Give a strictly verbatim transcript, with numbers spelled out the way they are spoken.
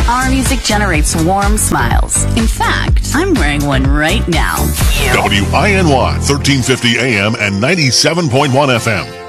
Our music generates warm smiles. In fact, I'm wearing one right now. W I N Y, thirteen fifty A M and ninety-seven point one F M.